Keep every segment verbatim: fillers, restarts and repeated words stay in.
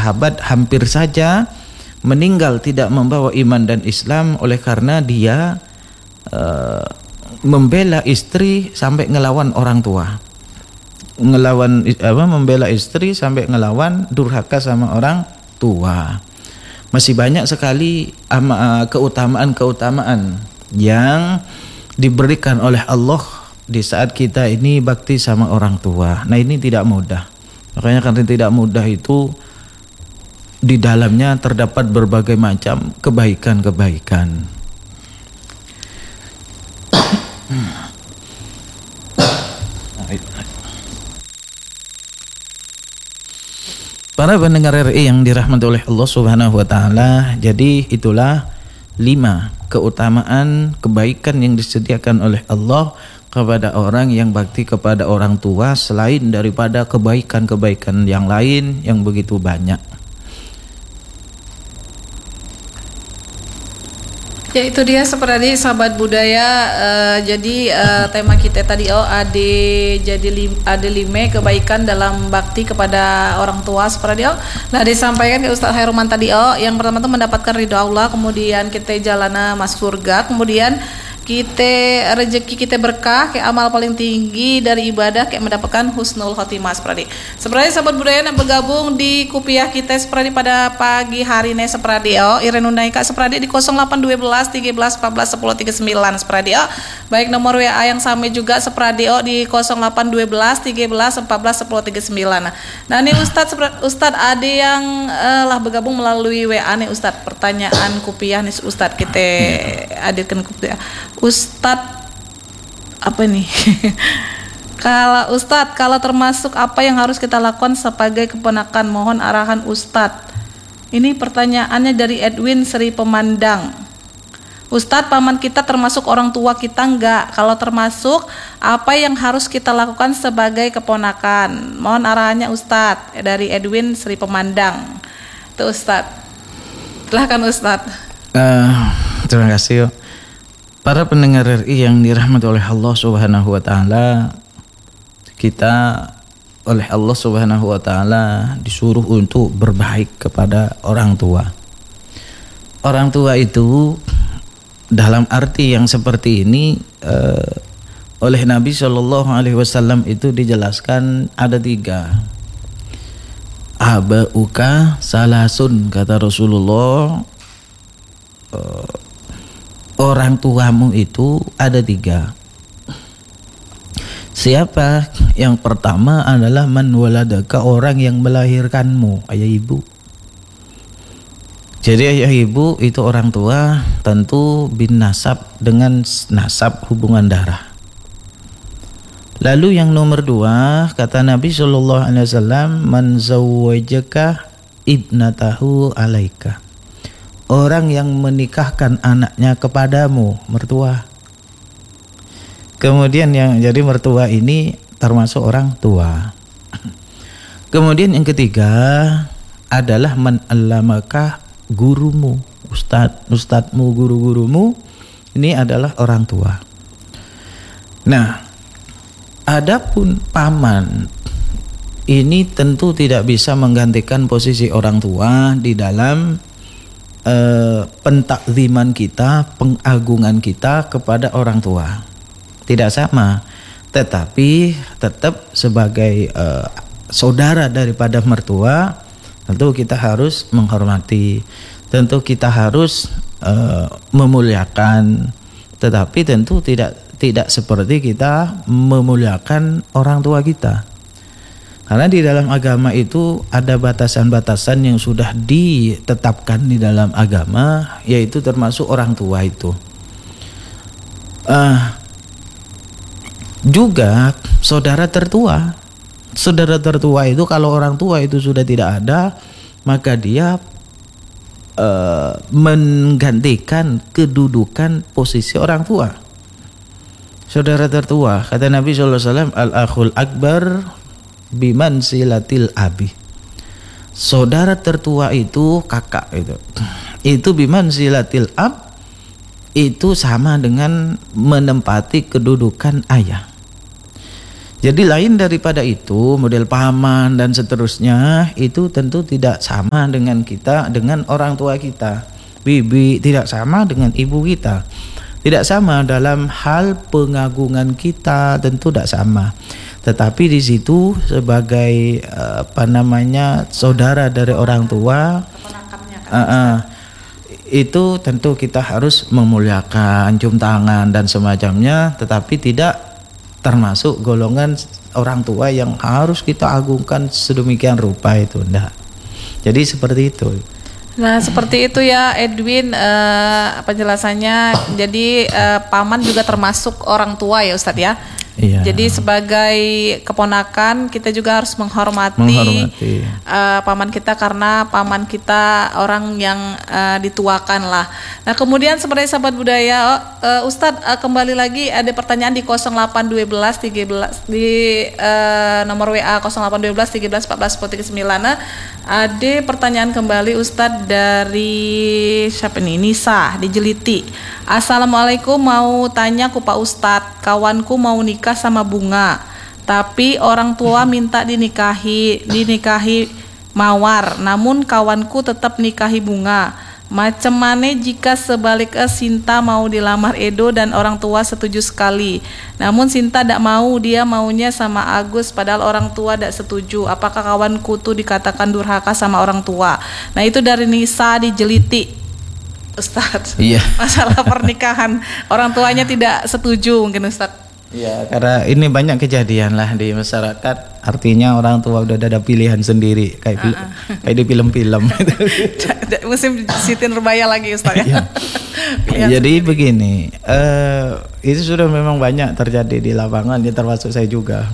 sahabat hampir saja meninggal tidak membawa iman dan Islam oleh karena dia uh, membela istri sampai ngelawan orang tua, ngelawan apa membela istri sampai ngelawan durhaka sama orang tua. Masih banyak sekali keutamaan-keutamaan yang diberikan oleh Allah di saat kita ini bakti sama orang tua. Nah, ini tidak mudah. Makanya karena tidak mudah itu di dalamnya terdapat berbagai macam kebaikan-kebaikan. Para pendengar R I yang dirahmati oleh Allah Subhanahu wa taala, jadi itulah lima keutamaan kebaikan yang disediakan oleh Allah kepada orang yang bakti kepada orang tua selain daripada kebaikan-kebaikan yang lain yang begitu banyak. Ya, itu dia seperti sahabat budaya. Uh, jadi uh, tema kita tadi oh ade jadi lim, ade lime kebaikan dalam bakti kepada orang tua seperti oh. Nah, disampaikan ke Ustaz Hairman tadi oh, yang pertama itu mendapatkan ridho Allah, kemudian kita jalana masuk surga, kemudian kita rezeki kita berkah, kayak amal paling tinggi dari ibadah kayak mendapatkan husnul khotimah seperti. Seperti sahabat budaya yang bergabung di kupiah kita seperti pada pagi hari ini seperti oh Iren Undaika seperti di nol delapan satu dua tiga empat empat sepuluh tiga sembilan seperti oh. Baik nomor W A yang sama juga seperti oh di nol delapan satu dua tiga empat empat sepuluh tiga sembilan. Nah, ini Ustadz Ustadz ada yang uh, lah bergabung melalui W A nih Ustadz. Pertanyaan kupiah nih Ustadz kita hadirkan kupiah. Ustadz apa nih? Kalau Ustadz, kalau termasuk apa yang harus kita lakukan sebagai keponakan, mohon arahan Ustadz. Ini pertanyaannya dari Edwin Sri Pemandang. Ustadz, paman kita termasuk orang tua kita enggak? Kalau termasuk, apa yang harus kita lakukan sebagai keponakan? Mohon arahannya Ustadz, dari Edwin Sri Pemandang. Itu Ustadz. Silahkan Ustadz. Uh, terima kasih. Para pendengar R I yang dirahmati oleh Allah Subhanahu wa taala, kita oleh Allah Subhanahu wa taala disuruh untuk berbaik kepada orang tua. Orang tua itu dalam arti yang seperti ini uh, oleh Nabi Shallallahu alaihi wasallam itu dijelaskan ada tiga. Abauka salasun, kata Rasulullah, uh, orang tuamu itu ada tiga. Siapa? Yang pertama adalah man waladaka, orang yang melahirkanmu, ayah ibu. Jadi ayah ibu itu orang tua, tentu bin nasab, dengan nasab hubungan darah. Lalu yang nomor dua, kata Nabi Shallallahu alaihi wasallam, man zawwajaka ibnatahu alaika, orang yang menikahkan anaknya kepadamu, mertua. Kemudian yang jadi mertua ini termasuk orang tua. Kemudian yang ketiga adalah man allamaka, gurumu, ustad, ustadmu, guru-gurumu, ini adalah orang tua. Nah, adapun paman ini tentu tidak bisa menggantikan posisi orang tua di dalam Uh, pentakziman kita, pengagungan kita kepada orang tua. Tidak sama, tetapi tetap sebagai uh, saudara daripada mertua, tentu kita harus menghormati, tentu kita harus uh, memuliakan, tetapi tentu tidak tidak seperti kita memuliakan orang tua kita. Karena di dalam agama itu ada batasan-batasan yang sudah ditetapkan di dalam agama, yaitu termasuk orang tua itu. Uh, juga saudara tertua. Saudara tertua itu kalau orang tua itu sudah tidak ada, maka dia uh, menggantikan kedudukan posisi orang tua. Saudara tertua, kata Nabi shallallahu alaihi wasallam, al-akhul akbar biman silatil abi. Saudara tertua itu kakak itu. Itu biman silatil ab, itu sama dengan menempati kedudukan ayah. Jadi lain daripada itu, model paman dan seterusnya itu tentu tidak sama dengan kita, dengan orang tua kita. Bibi tidak sama dengan ibu kita. Tidak sama dalam hal pengagungan kita, tentu tidak sama. Tetapi di situ sebagai apa namanya saudara dari orang tua, uh, uh, itu tentu kita harus memuliakan, cium tangan dan semacamnya, tetapi tidak termasuk golongan orang tua yang harus kita agungkan sedemikian rupa, itu enggak. Jadi seperti itu. Nah seperti itu ya Edwin, uh, penjelasannya. Jadi uh, paman juga termasuk orang tua ya Ustadz ya. Iya. Jadi sebagai keponakan kita juga harus menghormati, menghormati. Uh, paman kita, karena paman kita orang yang uh, dituakan lah. Nah kemudian seperti sahabat budaya, uh, Ustadz uh, kembali lagi ada pertanyaan di nol delapan satu dua tiga belas di uh, nomor W A nol delapan satu dua tiga belas empat belas tiga sembilan. Nah, ada pertanyaan kembali Ustadz dari siapa nih? Nisa di Jeliti. Assalamualaikum, mau tanya ku Pak Ustadz, kawanku mau nikah sama Bunga, tapi orang tua minta dinikahi, dinikahi mawar, namun kawanku tetap nikahi Bunga. Macem mana jika sebaliknya Sinta mau dilamar Edo dan orang tua setuju sekali, namun Sinta tidak mau, dia maunya sama Agus padahal orang tua tidak setuju. Apakah kawanku tuh dikatakan durhaka sama orang tua? Nah itu dari Nisa di Jeliti, Ustadz. Iya. Masalah pernikahan orang tuanya tidak setuju mungkin Ustadz. Ya, karena ini banyak kejadian lah di masyarakat. Artinya orang tua udah ada pilihan sendiri, kayak uh -uh. kayak di film-film. Musim Siti Nurbaya lagi Ustaz ya. Ya. Jadi sendiri. Begini, uh, itu sudah memang banyak terjadi di lapangan, ya termasuk saya juga.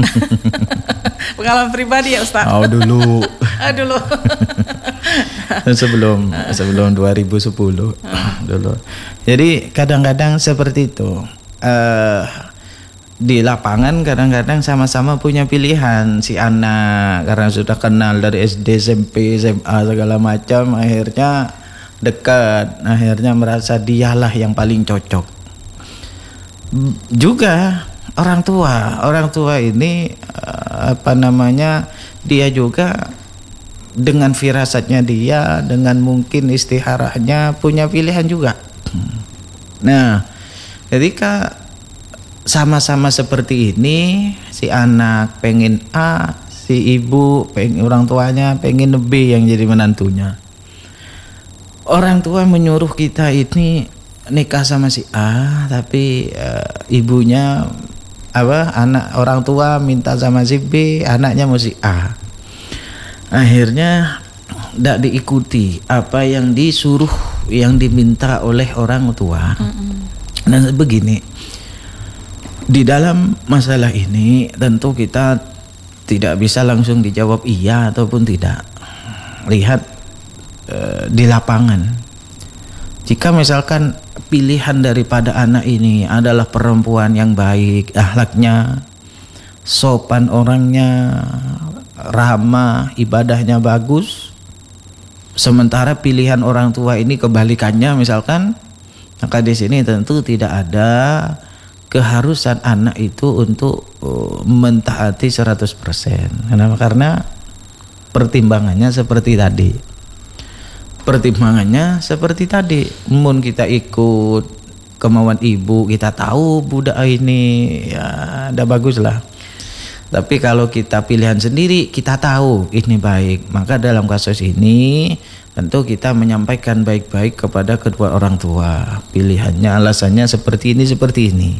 Pengalaman pribadi ya Ustaz. Oh dulu. Oh dulu. sebelum sebelum dua ribu sepuluh uh. dulu. Jadi kadang-kadang seperti itu. Uh, di lapangan kadang-kadang sama-sama punya pilihan si anak, karena sudah kenal dari S D, S M P, S M A segala macam, akhirnya dekat, akhirnya merasa dialah yang paling cocok. Juga orang tua, orang tua ini apa namanya, dia juga dengan firasatnya dia, dengan mungkin istiharahnya punya pilihan juga. Nah, ketika sama-sama seperti ini, si anak pengen A, si ibu pengen, orang tuanya pengen B yang jadi menantunya. Orang tua menyuruh kita ini nikah sama si A, tapi uh, ibunya apa, anak orang tua minta sama si B, anaknya mau si A. Akhirnya tidak diikuti apa yang disuruh, yang diminta oleh orang tua. Mm-mm. Dan begini. Di dalam masalah ini tentu kita tidak bisa langsung dijawab iya ataupun tidak. Lihat e, di lapangan. Jika misalkan pilihan daripada anak ini adalah perempuan yang baik, akhlaknya, sopan orangnya, ramah, ibadahnya bagus, sementara pilihan orang tua ini kebalikannya misalkan, maka di sini tentu tidak ada keharusan anak itu untuk uh, mentaati seratus persen. Kenapa? Karena pertimbangannya seperti tadi. Pertimbangannya seperti tadi. Mun kita ikut kemauan ibu, kita tahu budak ini ya udah bagus lah. Tapi kalau kita pilihan sendiri, kita tahu ini baik, maka dalam kasus ini tentu kita menyampaikan baik-baik kepada kedua orang tua. Pilihannya, alasannya seperti ini, seperti ini.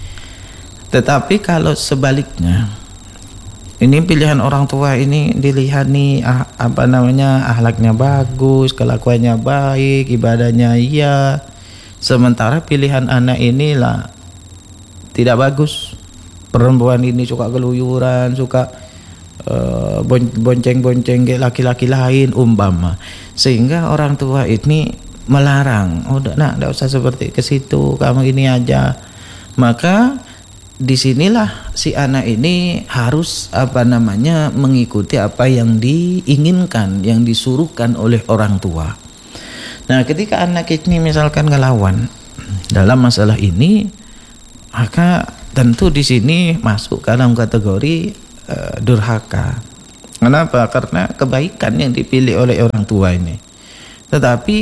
Tetapi kalau sebaliknya, ini pilihan orang tua ini dilihat nih ah, apa namanya, akhlaknya bagus, kelakuannya baik, ibadahnya iya, sementara pilihan anak inilah tidak bagus. Perempuan ini suka keluyuran, suka uh, bonceng-bonceng kayak laki-laki lain umpama, sehingga orang tua ini melarang, oh nak, tidak usah seperti ke situ, kamu ini aja. Maka disinilah si anak ini harus apa namanya mengikuti apa yang diinginkan, yang disuruhkan oleh orang tua. Nah, ketika anak ini misalkan ngelawan dalam masalah ini, maka tentu di sini masuk ke dalam kategori uh, durhaka. Kenapa? Karena kebaikan yang dipilih oleh orang tua ini. Tetapi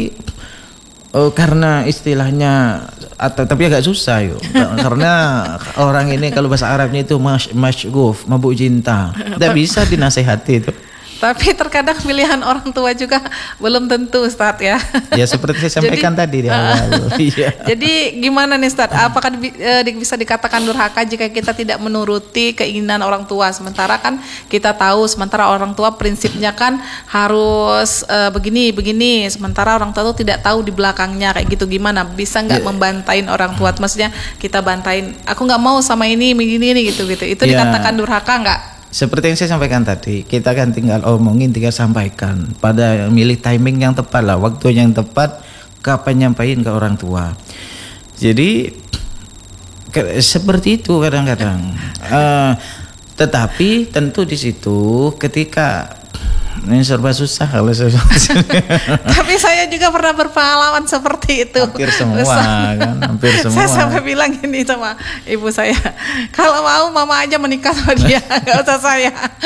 oh, karena istilahnya atau tapi agak susah yuk. Karena orang ini kalau bahasa Arabnya itu mas masyghuf, mabuk cinta. Tidak bisa dinasehati itu. Tapi terkadang pilihan orang tua juga belum tentu, Ustadz ya. Ya seperti saya sampaikan jadi, tadi di awal. Iya. Jadi gimana nih Ustadz? Apakah di, e, bisa dikatakan durhaka jika kita tidak menuruti keinginan orang tua? Sementara kan kita tahu, sementara orang tua prinsipnya kan harus e, begini begini. Sementara orang tua itu tidak tahu di belakangnya kayak gitu. Gimana? Bisa nggak yeah. membantain orang tua? Maksudnya kita bantain. Aku nggak mau sama ini begini ini gitu gitu. Itu yeah. dikatakan durhaka nggak? Seperti yang saya sampaikan tadi, kita kan tinggal omongin, tinggal sampaikan pada milih timing yang tepat lah, waktu yang tepat, kapan nyampain ke orang tua. Jadi ke, seperti itu kadang-kadang. uh, tetapi tentu di situ ketika ini serba susah kalau saya. Tapi saya juga pernah berpengalaman seperti itu. Hampir semua kan, hampir semua. Saya sampai bilang gini sama ibu saya, kalau mau mama aja menikah sama dia, nggak usah saya.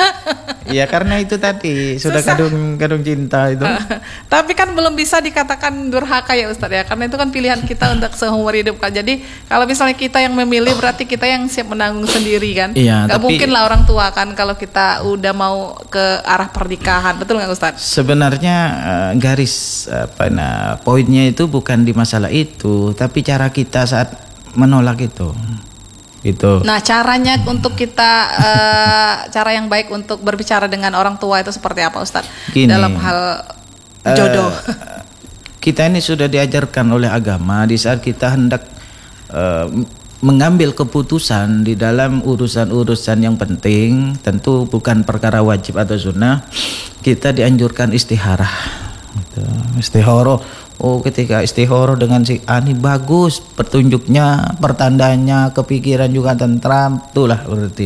Iya karena itu tadi sudah susah. kadung kadung cinta itu. Uh, tapi kan belum bisa dikatakan durhaka ya Ustadz ya, karena itu kan pilihan kita untuk seumur hidup kan. Jadi kalau misalnya kita yang memilih berarti kita yang siap menanggung sendiri kan. Iya, nggak tapi mungkin lah orang tua kan kalau kita udah mau ke arah pernikahan. Betul nggak Ustadz? Sebenarnya uh, garis apa nah poinnya itu bukan di masalah itu, tapi cara kita saat menolak itu. Gitu. Nah, caranya untuk kita uh, cara yang baik untuk berbicara dengan orang tua itu seperti apa Ustadz? Gini, dalam hal jodoh. Uh, kita ini sudah diajarkan oleh agama di saat kita hendak uh, mengambil keputusan di dalam urusan-urusan yang penting, tentu bukan perkara wajib atau sunnah, kita dianjurkan istikharah. Gitu. Istikharah. Oh, ketika istikharah dengan si ani bagus, petunjuknya, pertandanya, kepikiran juga tentram, itulah berarti.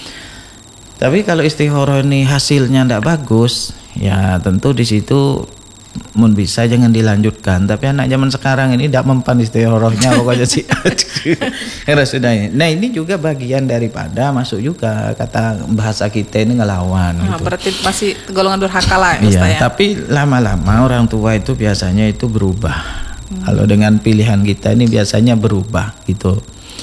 Tapi kalau istikharah ini hasilnya tidak bagus, ya tentu di situ mun bisa jangan dilanjutkan. Tapi anak zaman sekarang ini tidak mempan istikharahnya pokoknya sih. Sudah. Nah ini juga bagian daripada masuk juga kata bahasa kita ini ngelawan. Nah, gitu. Berarti masih golongan durhaka lah. Iya. Ya? Tapi lama-lama orang tua itu biasanya itu berubah. Hmm. Kalau dengan pilihan kita ini biasanya berubah gitu.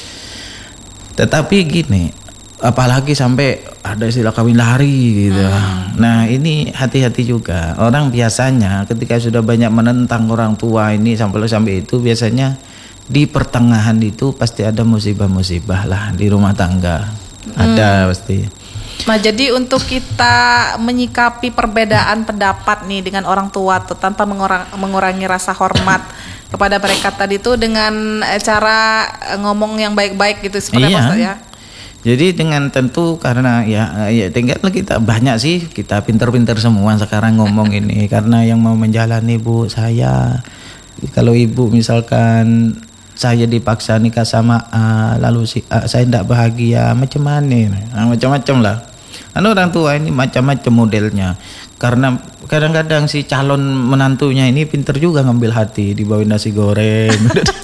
Tetapi gini, apalagi sampai ada istilah kawin lari gitu. Hmm. Nah ini hati-hati juga. Orang biasanya ketika sudah banyak menentang orang tua ini sampai sampai itu biasanya di pertengahan itu pasti ada musibah-musibah lah di rumah tangga. Hmm. Ada pasti. Nah jadi untuk kita menyikapi perbedaan pendapat nih dengan orang tua tuh, tanpa mengurang, mengurangi rasa hormat kepada mereka tadi tuh dengan cara ngomong yang baik-baik gitu seperti iya. apa ya? Jadi dengan tentu karena ya ya tinggal kita banyak sih kita pinter-pinter semua sekarang ngomong ini karena yang mau menjalani ibu saya, kalau ibu misalkan saya dipaksa nikah sama A, lalu si A, saya tidak bahagia macam mana, nah, macam-macam lah. Kan orang tua ini macam-macam modelnya karena kadang-kadang si calon menantunya ini pinter juga ngambil hati, dibawain nasi goreng.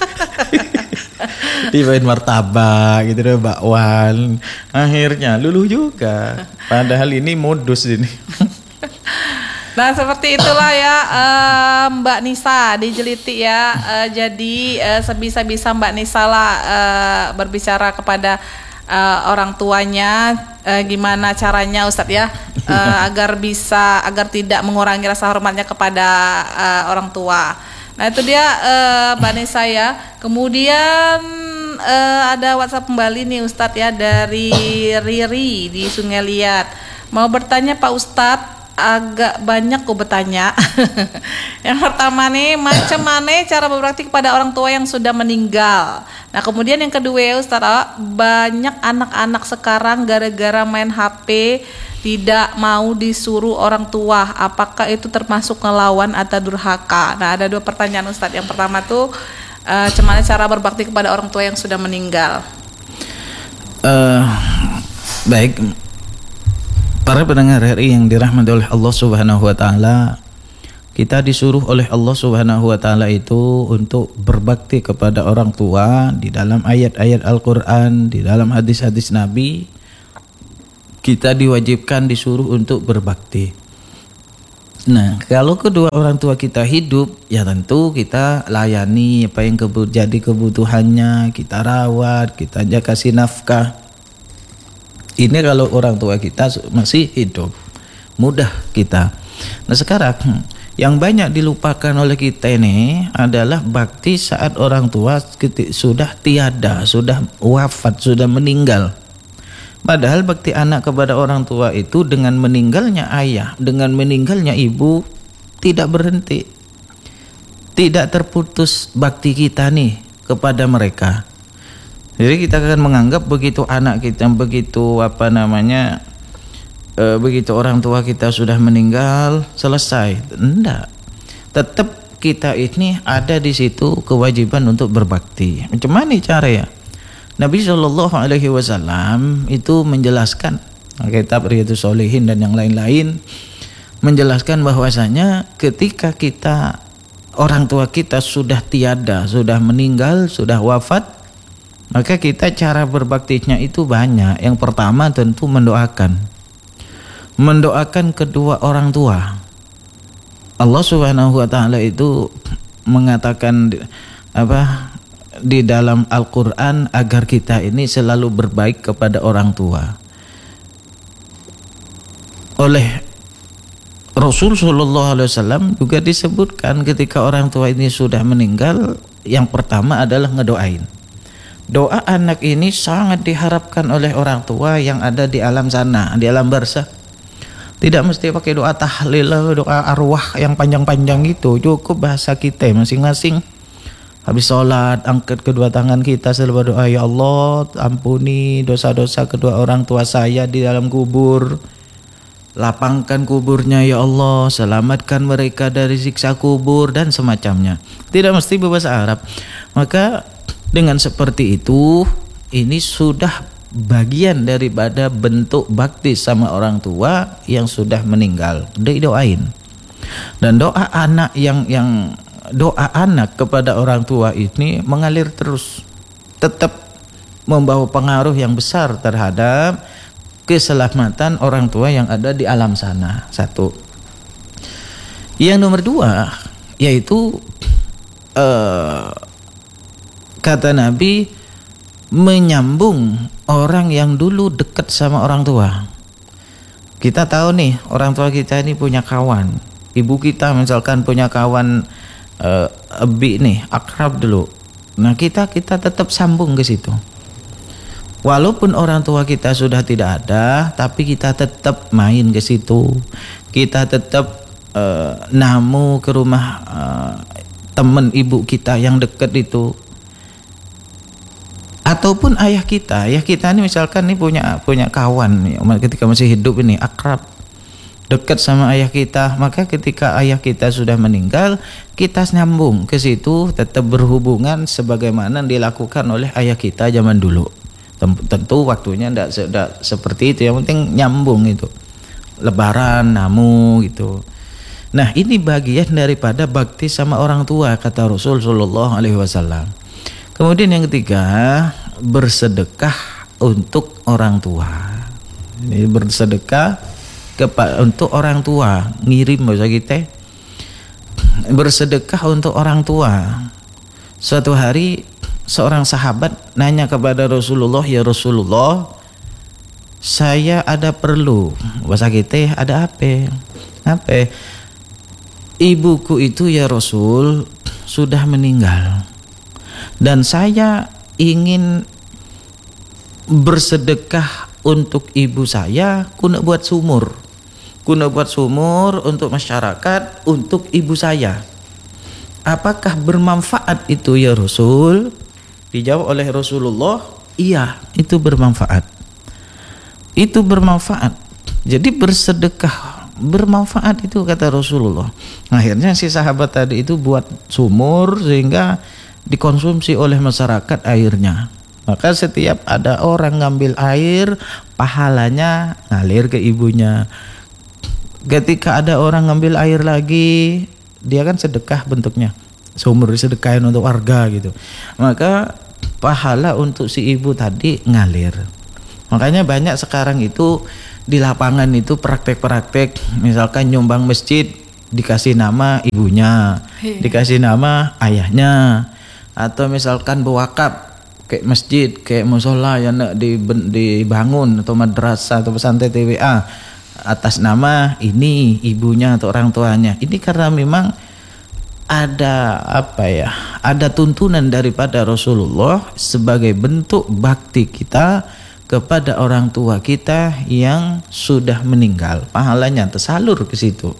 Dibawain martabak gitu deh, bakwan. Akhirnya luluh juga. Padahal ini modus ini. Nah seperti itulah ya uh, Mbak Nisa dijeliti ya. Uh, jadi uh, sebisa-bisa Mbak Nisa lah uh, berbicara kepada uh, orang tuanya. Uh, gimana caranya Ustadz ya uh, agar bisa agar tidak mengurangi rasa hormatnya kepada uh, orang tua. Nah itu dia uh, Mbak Nisa ya. Kemudian uh, ada WhatsApp kembali nih Ustadz ya dari Riri di Sungai Liat. Mau bertanya Pak Ustadz, agak banyak kok bertanya. Yang pertama nih, macam mana cara berbakti kepada orang tua yang sudah meninggal? Nah kemudian yang kedua Ustadz, banyak anak-anak sekarang gara-gara main H P tidak mau disuruh orang tua, apakah itu termasuk ngelawan atau durhaka? Nah ada dua pertanyaan Ustadz. Yang pertama tuh uh, gimana cara berbakti kepada orang tua yang sudah meninggal? Uh, baik, para pendengar R I yang dirahmati oleh Allah Subhanahu Wa Taala, Kita disuruh oleh Allah Subhanahu wa taala itu untuk berbakti kepada orang tua di dalam ayat-ayat Al-Qur'an, di dalam hadis-hadis Nabi. Kita diwajibkan disuruh untuk berbakti. Nah, kalau kedua orang tua kita hidup, ya tentu kita layani apa yang kebu- jadi kebutuhannya, kita rawat, kita aja kasih nafkah. Ini kalau orang tua kita masih hidup, mudah kita. Nah sekarang yang banyak dilupakan oleh kita ini adalah bakti saat orang tua sudah tiada, sudah wafat, sudah meninggal. Padahal bakti anak kepada orang tua itu dengan meninggalnya ayah, dengan meninggalnya ibu tidak berhenti. Tidak terputus bakti kita nih kepada mereka. Jadi kita akan menganggap begitu anak kita, begitu apa namanya, e, begitu orang tua kita sudah meninggal, selesai. Enggak. Tetap kita ini ada di situ kewajiban untuk berbakti. Macam mana cara ya? Nabi shallallahu alaihi wasallam itu menjelaskan, kitab Riyadhus Shalihin dan yang lain-lain, menjelaskan bahwasanya ketika kita orang tua kita sudah tiada, sudah meninggal, sudah wafat, maka kita cara berbaktinya itu banyak. Yang pertama tentu mendoakan, mendoakan kedua orang tua. Allah Subhanahu wa taala itu mengatakan apa di dalam Al-Quran agar kita ini selalu berbaik kepada orang tua. Oleh Rasul Shallallahu Alaihi Wasallam juga disebutkan ketika orang tua ini sudah meninggal, yang pertama adalah ngedoain. Doa anak ini sangat diharapkan oleh orang tua yang ada di alam sana, di alam barzakh. Tidak mesti pakai doa tahlil, doa arwah yang panjang-panjang itu, cukup bahasa kita masing-masing. Habis sholat, angkat kedua tangan kita selalu berdoa, ya Allah ampuni dosa-dosa kedua orang tua saya di dalam kubur, lapangkan kuburnya ya Allah, selamatkan mereka dari siksa kubur dan semacamnya. Tidak mesti berbahasa Arab. Maka dengan seperti itu, ini sudah bagian daripada bentuk bakti sama orang tua yang sudah meninggal, didoain. Dan doa anak yang yang doa anak kepada orang tua ini mengalir terus, tetap membawa pengaruh yang besar terhadap keselamatan orang tua yang ada di alam sana. Satu. Yang nomor dua yaitu uh, kata Nabi, menyambung orang yang dulu dekat sama orang tua. Kita tahu nih orang tua kita ini punya kawan, ibu kita misalkan punya kawan uh, ebi nih, akrab dulu. Nah kita kita tetap sambung ke situ. Walaupun orang tua kita sudah tidak ada, tapi kita tetap main ke situ. Kita tetap uh, namu ke rumah uh, teman ibu kita yang dekat itu. Ataupun ayah kita, ayah kita ini misalkan nih punya punya kawan nih, ketika masih hidup ini akrab, dekat sama ayah kita, maka ketika ayah kita sudah meninggal, kita nyambung ke situ, tetap berhubungan sebagaimana dilakukan oleh ayah kita zaman dulu. Tentu waktunya tidak seperti itu, yang penting nyambung itu, lebaran, namu gitu. Nah ini bagian daripada bakti sama orang tua, kata Rasul Shallallahu Alaihi Wasallam. Kemudian yang ketiga, bersedekah untuk orang tua. Ini bersedekah kepada untuk orang tua, ngirim bahasa kita. Bersedekah untuk orang tua. Suatu hari seorang sahabat nanya kepada Rasulullah, ya Rasulullah, saya ada perlu, bahasa kita ada apa? Apa? Ibuku itu ya Rasul sudah meninggal. Dan saya ingin bersedekah untuk ibu saya, kuna buat sumur, kuna buat sumur untuk masyarakat, untuk ibu saya. Apakah bermanfaat itu ya Rasul? Dijawab oleh Rasulullah, iya itu bermanfaat. Itu bermanfaat. Jadi bersedekah bermanfaat itu kata Rasulullah. Akhirnya si sahabat tadi itu buat sumur sehingga dikonsumsi oleh masyarakat airnya. Maka setiap ada orang ngambil air, pahalanya ngalir ke ibunya. Ketika ada orang ngambil air lagi, dia kan sedekah bentuknya, seumur disedekahin untuk warga gitu, maka pahala untuk si ibu tadi ngalir. Makanya banyak sekarang itu di lapangan itu praktek-praktek, misalkan nyumbang masjid dikasih nama ibunya, dikasih nama ayahnya, atau misalkan bewakaf kayak masjid, kayak musola yang nak dibangun atau madrasah atau pesantren T W A atas nama ini ibunya atau orang tuanya. Ini karena memang ada apa ya, ada tuntunan daripada Rasulullah sebagai bentuk bakti kita kepada orang tua kita yang sudah meninggal, pahalanya tersalur ke situ.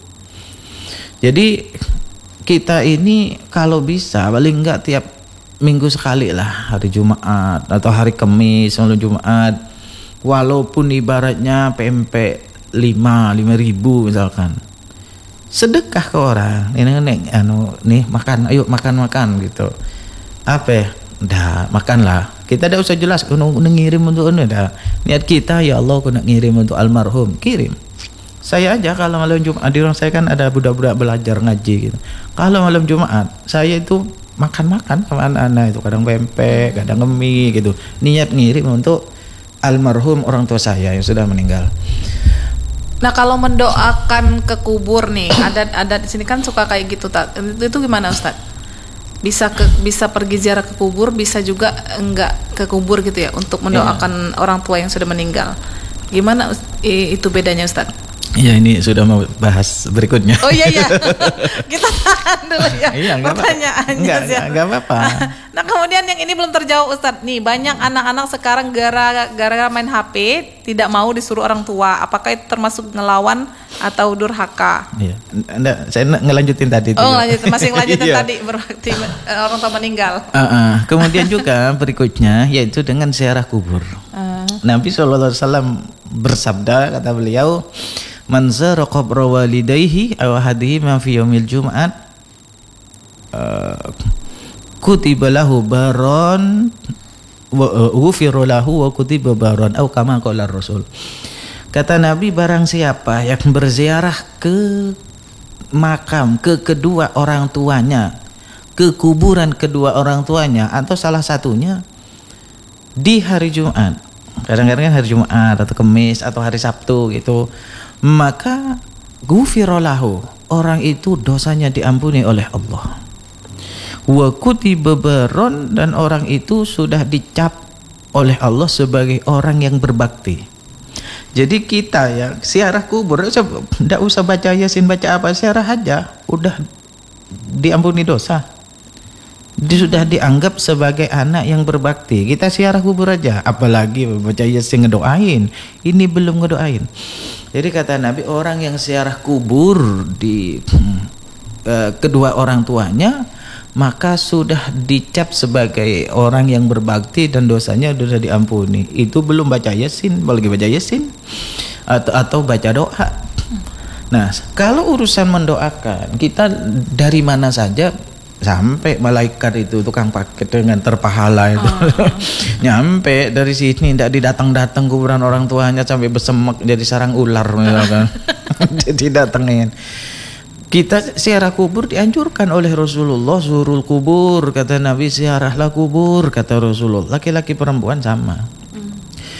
Jadi kita ini kalau bisa paling enggak tiap minggu sekali lah, hari Jumat atau hari Kamis sebelum Jumat, walaupun ibaratnya P M P lima ribu misalkan, sedekah ke orang, ini nih, anu nih makan, ayo makan makan gitu, apa ya, dah makanlah. Kita tidak usah jelas, aku nak ngirim untuk ini dah. Niat kita, ya Allah, aku nak ngirim untuk almarhum, kirim. Saya aja kalau malam Jumat di rumah saya kan ada budak-budak belajar ngaji gitu. Kalau malam Jumat saya itu makan-makan sama anak-anak itu, kadang pempek, kadang mie gitu. Niat ngirim untuk almarhum orang tua saya yang sudah meninggal. Nah, kalau mendoakan ke kubur nih, adat-adat di sini kan suka kayak gitu, tak? Itu gimana, Ustaz? Bisa ke bisa pergi ziarah ke kubur, bisa juga enggak ke kubur gitu ya, untuk mendoakan yeah. orang tua yang sudah meninggal. Gimana itu bedanya, Ustaz? Ya, ini sudah mau bahas berikutnya. Oh iya iya, kita tahan dulu ya iya, pertanyaannya. Enggak, enggak, enggak apa-apa. Nah, kemudian yang ini belum terjawab, Ustadz. Nih, banyak anak-anak sekarang gara-gara main H P tidak mau disuruh orang tua. Apakah itu termasuk ngelawan atau durhaka? Iya, enggak, saya ngelanjutin tadi. Oh, lanjut, masih ngelanjutin tadi berarti orang tua meninggal. Uh, uh. Kemudian juga berikutnya yaitu dengan ziarah kubur. Uh. Nabi shallallahu alaihi wasallam bersabda, kata beliau, man zara qabra walidayhi aw hadihi ma fi yaumil jum'at uh, kutiba lahu baron wa ghufira lahu wa kutiba baron atau kama qala Rasul. Kata Nabi, barang siapa yang berziarah ke makam, ke kedua orang tuanya, ke kuburan kedua orang tuanya atau salah satunya di hari Jumat, kadang-kadang hari Jumat atau Kamis atau hari Sabtu gitu, maka ghufira lahu, orang itu dosanya diampuni oleh Allah. Wa kutiba baron, dan orang itu sudah dicap oleh Allah sebagai orang yang berbakti. Jadi kita ya ziarah kubur, tidak usah baca Yasin, baca apa, ziarah aja udah diampuni dosa. Dia sudah dianggap sebagai anak yang berbakti. Kita ziarah kubur aja, apalagi baca Yasin ngedoain. Ini belum ngedoain. Jadi kata Nabi, orang yang ziarah kubur di uh, kedua orang tuanya, maka sudah dicap sebagai orang yang berbakti dan dosanya sudah diampuni. Itu belum baca Yasin, apalagi baca Yasin atau atau baca doa. Nah, kalau urusan mendoakan, kita dari mana saja, sampai malaikat itu tukang paket dengan terpahala itu oh. nyampe dari sini, tidak didatang-datang kuburan orang tuanya sampai bersemak jadi sarang ular misalkan. Didatengin. Kita ziarah kubur dianjurkan oleh Rasulullah, zurul kubur, kata Nabi, ziarahlah kubur, kata Rasulullah, laki-laki perempuan sama. hmm.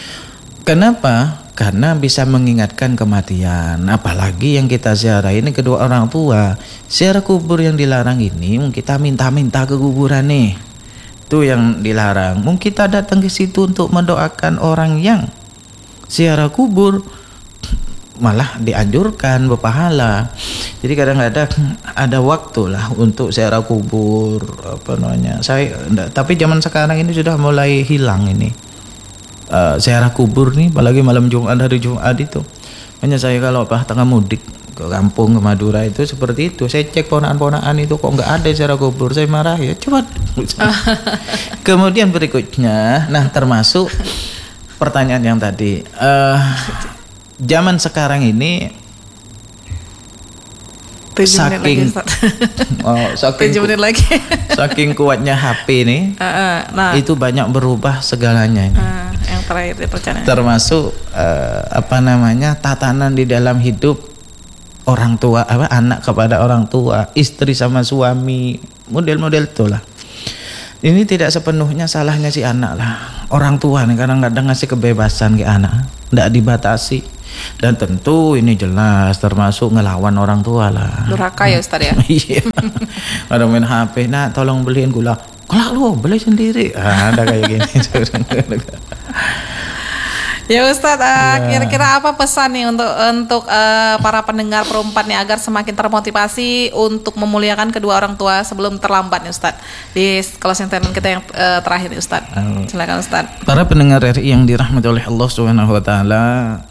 Kenapa? Karena bisa mengingatkan kematian. Apalagi yang kita ziarah ini kedua orang tua. Ziarah kubur yang dilarang ini, kita minta-minta ke kuburan nih, itu yang dilarang. Mungkin kita datang ke situ untuk mendoakan orang yang ziarah kubur, malah dianjurkan berpahala. Jadi kadang-kadang ada waktu lah untuk ziarah kubur, apa namanya. Saya enggak, tapi zaman sekarang ini sudah mulai hilang ini. Uh, ziarah kubur nih, apalagi malam Jumat, hari Jumat itu. Hanya saya kalau apa tengah mudik ke kampung, ke Madura itu seperti itu. Saya cek ponakan-ponakan itu kok nggak ada ziarah kubur, saya marah ya. Coba. Kemudian berikutnya, nah termasuk pertanyaan yang tadi, uh, zaman sekarang ini saking oh, saking, ku, lagi. saking kuatnya H P nih, uh, uh, nah. itu banyak berubah segalanya ini. Uh, yang terakhir di percayaan. Termasuk uh, apa namanya tatanan di dalam hidup orang tua apa anak kepada orang tua, istri sama suami, model-model itulah. Ini tidak sepenuhnya salahnya si anak lah. Orang tua nih kadang-kadang ngasih kebebasan ke anak, tidak dibatasi. Dan tentu ini jelas termasuk ngelawan orang tua lah. Durhaka ya Ustaz ya. Iya. Ada main H P, nak tolong beliin gula. Kelak lu beli sendiri. Ah, ada kayak gini. Ya Ustadz, uh, kira-kira apa pesan nih untuk untuk uh, para pendengar perempat nih agar semakin termotivasi untuk memuliakan kedua orang tua sebelum terlambat nih Ustadz, di closing statement kita yang uh, terakhir nih Ustadz. Silakan Ustadz. Para pendengar R I yang dirahmati oleh Allah Subhanahu wa taala,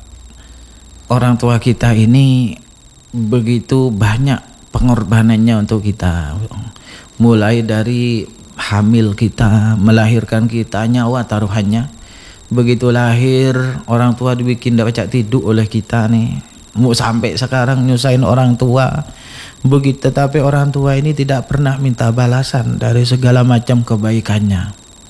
orang tua kita ini begitu banyak pengorbanannya untuk kita. Mulai dari hamil kita, melahirkan kita, nyawa taruhannya. Begitu lahir orang tua dibikin tidak baca tidur oleh kita nih, mau sampai sekarang nyusahin orang tua begitu. Tapi orang tua ini tidak pernah minta balasan dari segala macam kebaikannya.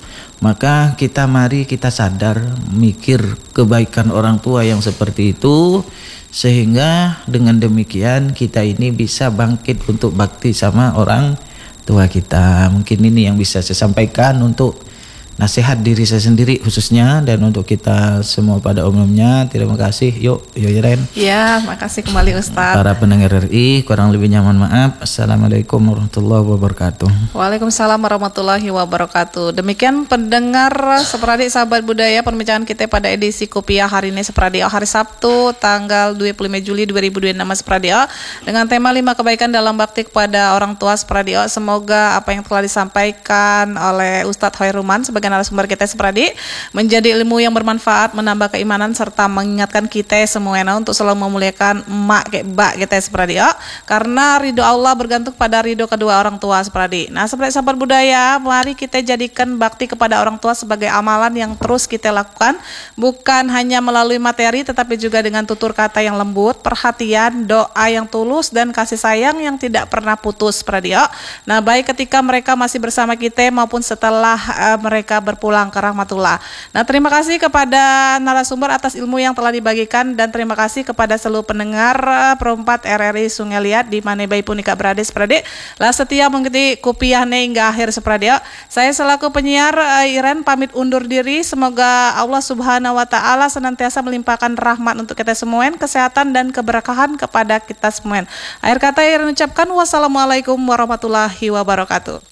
Maka kita mari kita sadar mikir kebaikan orang tua yang seperti itu, sehingga dengan demikian kita ini bisa bangkit untuk bakti sama orang tua kita. Mungkin ini yang bisa saya sampaikan untuk nasihat diri saya sendiri khususnya, dan untuk kita semua pada umumnya. Terima kasih. Yuk, yuk Iren. Ya, makasih kembali Ustadz. Para pendengar R I, kurang lebihnya mohon maaf. Assalamualaikum warahmatullahi wabarakatuh. Waalaikumsalam warahmatullahi wabarakatuh. Demikian pendengar Sepradik Sahabat Budaya, perbincangan kita pada edisi Kopiah hari ini Sepradik hari Sabtu tanggal dua puluh lima Juli dua ribu dua puluh enam Sepradik dengan tema lima kebaikan dalam bakti kepada orang tua Sepradik. Semoga apa yang telah disampaikan oleh Ustadz Hoiruman sebagai narasumber kita Sepradik menjadi ilmu yang bermanfaat, menambah keimanan serta mengingatkan kita semuanya untuk selalu memuliakan emak kayak bak kita Sepradik, karena ridho Allah bergantung pada ridho kedua orang tua Sepradik. Nah, Sepradik Sahabat Budaya, mari kita jadikan bakti kepada orang tua sebagai amalan yang terus kita lakukan, bukan hanya melalui materi tetapi juga dengan tutur kata yang lembut, perhatian, doa yang tulus dan kasih sayang yang tidak pernah putus Sepradik. Nah, baik ketika mereka masih bersama kita maupun setelah uh, mereka berpulang ke rahmatullah. Nah, terima kasih kepada narasumber atas ilmu yang telah dibagikan, dan terima kasih kepada seluruh pendengar perempat R R I Sungai Liat di mana bayi punika berada Sepradik. Lah setia mengikuti Kopiah hingga akhir Sepradik. Saya selaku penyiar uh, Iren pamit undur diri. Semoga Allah Subhanahu wa taala senantiasa melimpahkan rahmat untuk kita semua, kesehatan dan keberkahan kepada kita semua. Akhir kata Iren ucapkan wassalamualaikum warahmatullahi wabarakatuh.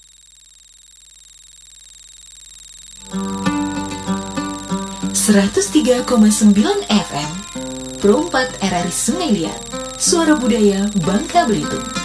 seratus tiga koma sembilan F M Perempat R R I Sungai Liat, suara budaya Bangka Belitung.